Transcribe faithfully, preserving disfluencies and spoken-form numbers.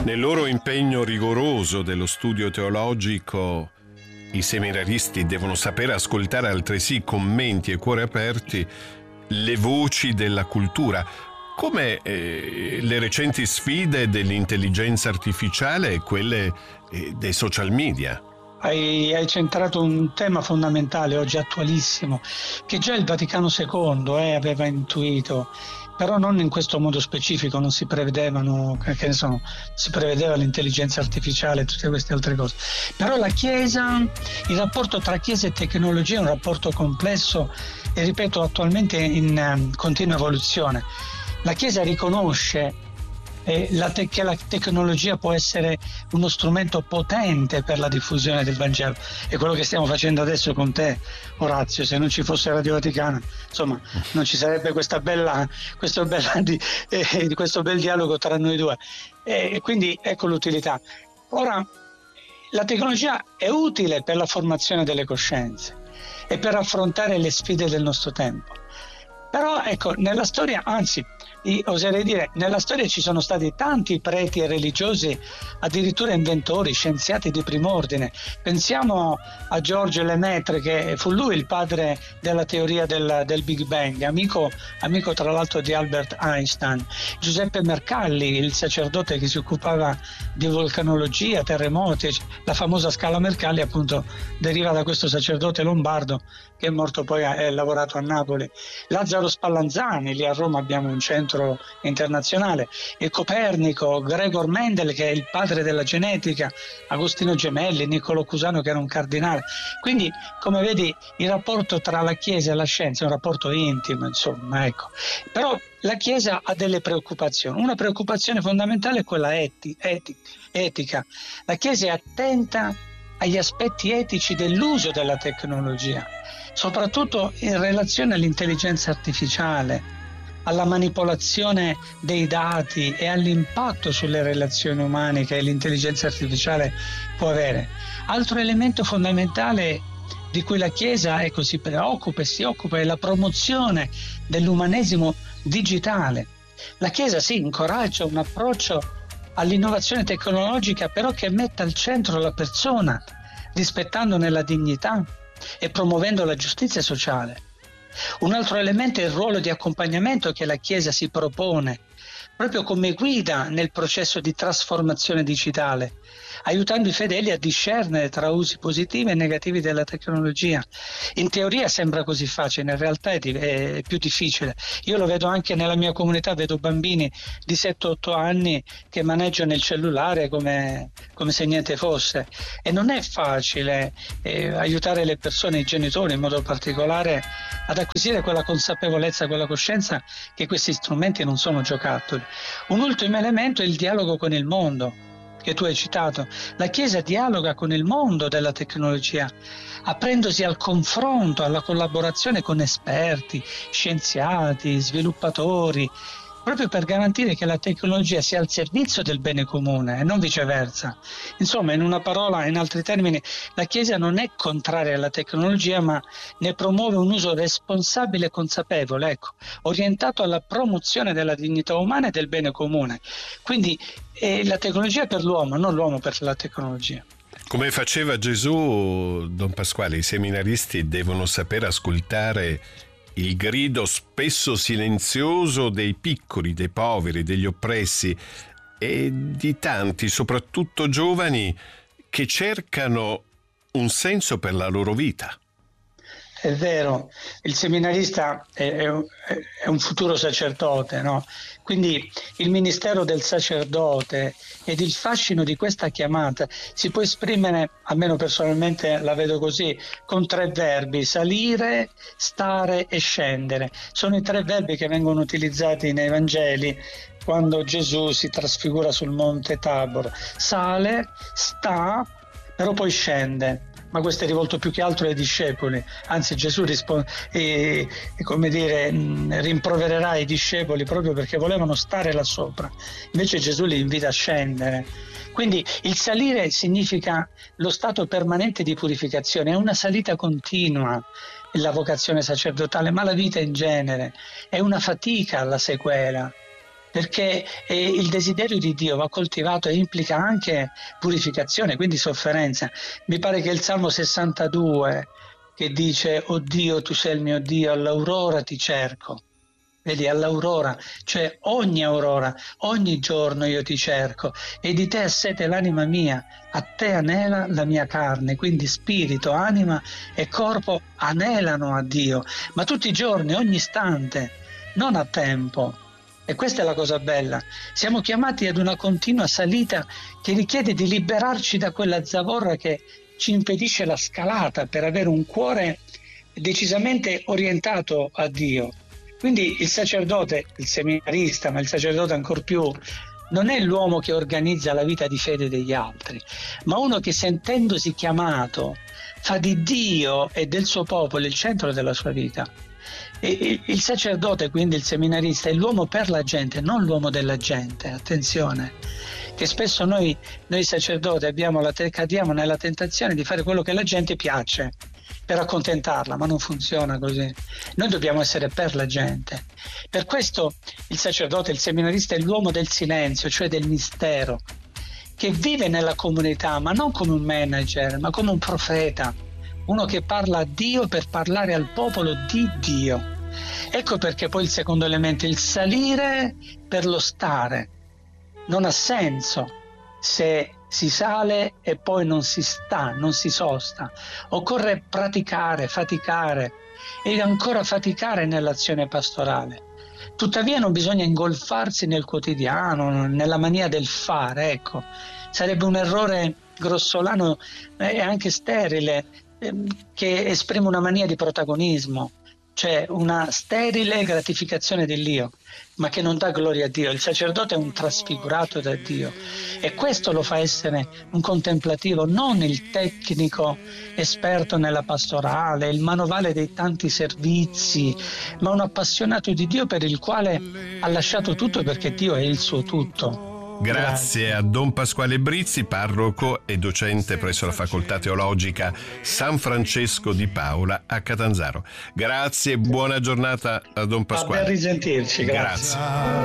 Nel loro impegno rigoroso dello studio teologico, i seminaristi devono sapere ascoltare altresì con menti e cuori aperti le voci della cultura, come eh, le recenti sfide dell'intelligenza artificiale e quelle eh, dei social media. Hai, hai centrato un tema fondamentale, oggi attualissimo, che già il Vaticano secondo eh, aveva intuito, però non in questo modo specifico, non si prevedevano, che ne so, si prevedeva l'intelligenza artificiale e tutte queste altre cose. Però la Chiesa, il rapporto tra Chiesa e tecnologia è un rapporto complesso e, ripeto, attualmente in um, continua evoluzione. La Chiesa riconosce E la te- che la tecnologia può essere uno strumento potente per la diffusione del Vangelo. È quello che stiamo facendo adesso con te, Orazio. Se non ci fosse Radio Vaticana, insomma, non ci sarebbe questa bella, questo, bella di, eh, questo bel dialogo tra noi due. E quindi ecco l'utilità. Ora, la tecnologia è utile per la formazione delle coscienze e per affrontare le sfide del nostro tempo. Però ecco, nella storia, anzi, oserei dire, nella storia ci sono stati tanti preti e religiosi, addirittura inventori, scienziati di primo ordine. Pensiamo a Georges Lemaitre, che fu lui il padre della teoria del, del Big Bang, amico, amico tra l'altro di Albert Einstein. Giuseppe Mercalli, il sacerdote che si occupava di vulcanologia, terremoti, la famosa scala Mercalli appunto deriva da questo sacerdote lombardo che è morto, poi ha lavorato a Napoli. Lazzaro Spallanzani, lì a Roma abbiamo un centro internazionale, e Copernico, Gregor Mendel, che è il padre della genetica, Agostino Gemelli, Niccolò Cusano, che era un cardinale. Quindi, come vedi, il rapporto tra la Chiesa e la scienza è un rapporto intimo, insomma, ecco. Però la Chiesa ha delle preoccupazioni. Una preoccupazione fondamentale è quella eti- eti- etica. La Chiesa è attenta agli aspetti etici dell'uso della tecnologia, soprattutto in relazione all'intelligenza artificiale, alla manipolazione dei dati e all'impatto sulle relazioni umane che l'intelligenza artificiale può avere. Altro elemento fondamentale di cui la Chiesa ecco, si preoccupa e si occupa è la promozione dell'umanesimo digitale. La Chiesa sì, incoraggia un approccio all'innovazione tecnologica, però che metta al centro la persona, rispettandone la dignità e promuovendo la giustizia sociale. Un altro elemento è il ruolo di accompagnamento che la Chiesa si propone proprio come guida nel processo di trasformazione digitale, aiutando i fedeli a discernere tra usi positivi e negativi della tecnologia. In teoria sembra così facile, in realtà è, di, è più difficile. Io lo vedo anche nella mia comunità, vedo bambini di sette otto anni che maneggiano il cellulare come, come se niente fosse, e non è facile eh, aiutare le persone, i genitori in modo particolare, ad acquisire quella consapevolezza, quella coscienza che questi strumenti non sono giocattoli. Un ultimo elemento è il dialogo con il mondo, che tu hai citato. La Chiesa dialoga con il mondo della tecnologia, aprendosi al confronto, alla collaborazione con esperti, scienziati, sviluppatori, proprio per garantire che la tecnologia sia al servizio del bene comune e non viceversa. Insomma, in una parola, in altri termini, la Chiesa non è contraria alla tecnologia, ma ne promuove un uso responsabile e consapevole, ecco, orientato alla promozione della dignità umana e del bene comune. Quindi è la tecnologia per l'uomo, non l'uomo per la tecnologia. Come faceva Gesù, Don Pasquale, i seminaristi devono sapere ascoltare il grido spesso silenzioso dei piccoli, dei poveri, degli oppressi e di tanti, soprattutto giovani, che cercano un senso per la loro vita. È vero, il seminarista è, è, è un futuro sacerdote, no? Quindi il ministero del sacerdote ed il fascino di questa chiamata si può esprimere, almeno personalmente la vedo così, con tre verbi: salire, stare e scendere. Sono i tre verbi che vengono utilizzati nei Vangeli quando Gesù si trasfigura sul monte Tabor. Sale, sta, però poi scende. Ma questo è rivolto più che altro ai discepoli, anzi Gesù risponde, e, e come dire, rimprovererà i discepoli proprio perché volevano stare là sopra, invece Gesù li invita a scendere. Quindi il salire significa lo stato permanente di purificazione, è una salita continua la vocazione sacerdotale, ma la vita in genere è una fatica alla sequela. perché eh, il desiderio di Dio va coltivato e implica anche purificazione, quindi sofferenza. Mi pare che il Salmo sessantadue che dice: "O Dio, tu sei il mio Dio, all'aurora ti cerco". Vedi, all'aurora, cioè ogni aurora, ogni giorno io ti cerco e di te ha sete l'anima mia, a te anela la mia carne, quindi spirito, anima e corpo anelano a Dio, ma tutti i giorni, ogni istante, non a tempo. E questa è la cosa bella. Siamo chiamati ad una continua salita che richiede di liberarci da quella zavorra che ci impedisce la scalata per avere un cuore decisamente orientato a Dio. Quindi il sacerdote, il seminarista, ma il sacerdote ancor più, non è l'uomo che organizza la vita di fede degli altri, ma uno che, sentendosi chiamato, fa di Dio e del suo popolo il centro della sua vita. E il sacerdote, quindi il seminarista, è l'uomo per la gente, non l'uomo della gente. Attenzione, che spesso noi, noi sacerdoti abbiamo la, cadiamo nella tentazione di fare quello che la gente piace per accontentarla, ma non funziona così. Noi dobbiamo essere per la gente. Per questo il sacerdote, il seminarista è l'uomo del silenzio, cioè del mistero, che vive nella comunità, ma non come un manager, ma come un profeta, uno che parla a Dio per parlare al popolo di Dio. Ecco perché poi il secondo elemento, il salire per lo stare. Non ha senso se si sale e poi non si sta, non si sosta. Occorre praticare, faticare e ancora faticare nell'azione pastorale. Tuttavia non bisogna ingolfarsi nel quotidiano, nella mania del fare, ecco. Sarebbe un errore grossolano e anche sterile, ehm, che esprime una mania di protagonismo, cioè una sterile gratificazione dell'io, ma che non dà gloria a Dio. Il sacerdote è un trasfigurato da Dio e questo lo fa essere un contemplativo, non il tecnico esperto nella pastorale, il manovale dei tanti servizi, ma un appassionato di Dio per il quale ha lasciato tutto perché Dio è il suo tutto. Grazie, Grazie a Don Pasquale Brizzi, parroco e docente presso la Facoltà Teologica San Francesco di Paola a Catanzaro. Grazie e buona giornata a Don Pasquale. A ben risentirci, grazie. Grazie.